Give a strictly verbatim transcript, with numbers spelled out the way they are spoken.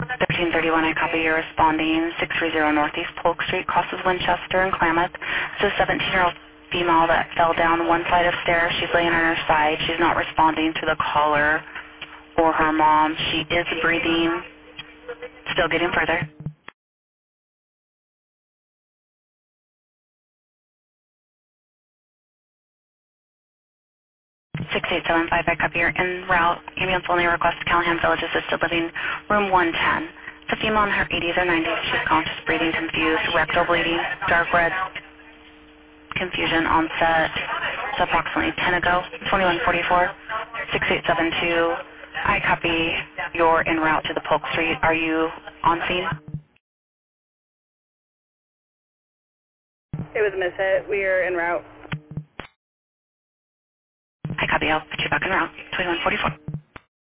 thirteen thirty-one, I copy you're responding. six three zero Northeast Polk Street, crosses Winchester and Klamath. It's a seventeen-year-old female that fell down one flight of stairs. She's laying on her side. She's not responding to the caller or her mom. She is breathing, still getting further. six eight seven five, I copy you're en route. Ambulance only request Callahan Village Assisted Living, room one ten. It's a female in her eighties or nineties. She's conscious, breathing, confused, rectal bleeding, dark red, confusion onset. It's approximately ten ago, twenty-one forty-four, six eight seven two. I copy you're en route to the Polk Street. Are you on scene? It was a miss-hit. We are en route. I copy. I'll put you back en route, twenty-one forty-four.